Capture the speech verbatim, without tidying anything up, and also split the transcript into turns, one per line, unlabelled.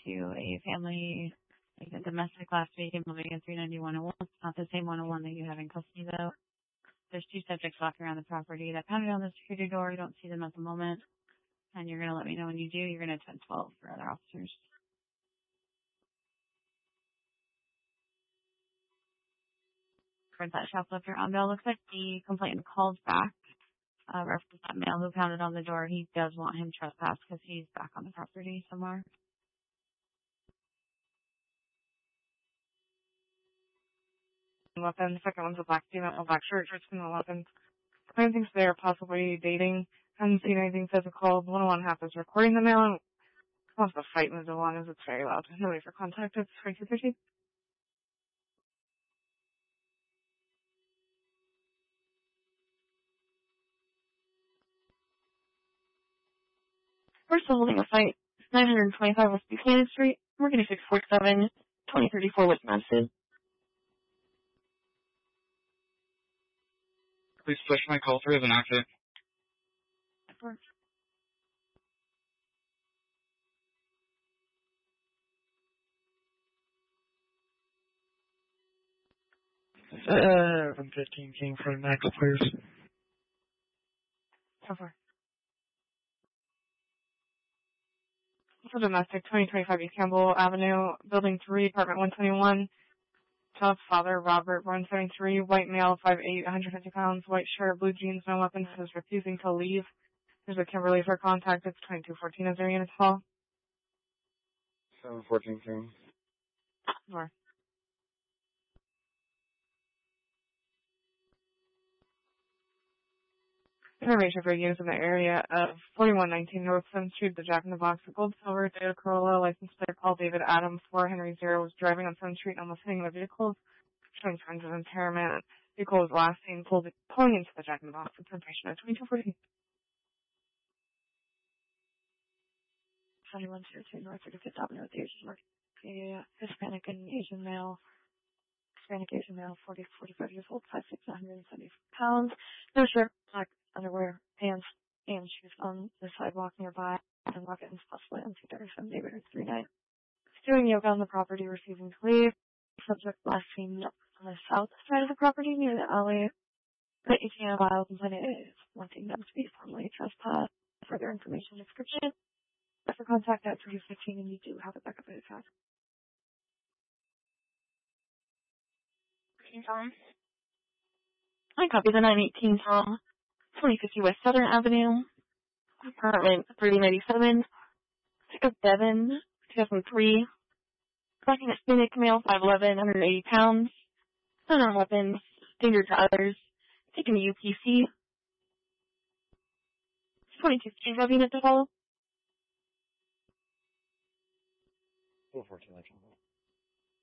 to a family, like a domestic last week involving a three ninety-one oh one. It's not the same one oh one that you have in custody, though. There's two subjects walking around the property that pounded on the security door. You don't see them at the moment. And you're going to let me know when you do. You're going to attend twelve for other officers. For that shoplifter on bail, looks like the complainant called back. Uh, reference that male who pounded on the door. He does want him trespassed because he's back on the property somewhere.
Weapon. The second one's a black female, a black shirt, dressed in a weapon. Claim thinks they are possibly dating. Haven't seen anything physical. one oh one half is recording the male and wants to fight moves along as it's very loud. No need for contact. It's twenty-two thirty. We're still holding a fight. nine twenty-five West Buchanan Street. We're getting six forty-seven, twenty thirty-four West Madison.
Please push my call through as an accident. Uh, one fifteen King for medical, please.
So far. For domestic, twenty twenty-five East Campbell Avenue, Building three, Apartment one twenty-one. Child father, Robert, born seventy-three, white male, five eight, one hundred fifty pounds, white shirt, blue jeans, no weapons, is refusing to leave. There's a Kimberly for contact. It's twenty-two fourteen. Is there a unit call?
seven fourteen King.
Or information for use in the area of forty-one nineteen North seventh Street, the Jack in the Box, a gold silver Toyota Corolla, license plate Paul David Adams, four Henry Zero, was driving on seventh Street, almost hitting the vehicle, showing signs of impairment. Vehicle was last seen pulled, pulling into the Jack in the Box. Information at twenty-two fourteen. seventy-one oh two North thirty-fifth Avenue with the Asian Market. Yeah, Hispanic and Asian male. Hispanic Asian male, forty to forty-five years old, five six, one hundred seventy pounds. No shirt, black underwear, pants, and shoes on the sidewalk nearby. And buttons possibly on two thirty-seven neighborhood three nine. Doing yoga on the property, refusing to leave. Subject last seen on the south side of the property near the alley. The A T M file complainant is wanting them to be formally trespassed. Further information description. For contact at three fifteen, and you do have a backup in attack. Tom. I copy the nine eighteen Tom. twenty fifty West Southern Avenue. Apartment three ninety-seven. Pick up Devin, two thousand three. Collecting Hispanic male, five eleven, one hundred eighty pounds. Unarmed weapons, danger to others. Taking the U P C. twenty-two fifty Rob unit to follow.
four fourteen,